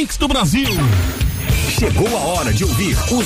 Mix do Brasil. Chegou a hora de ouvir os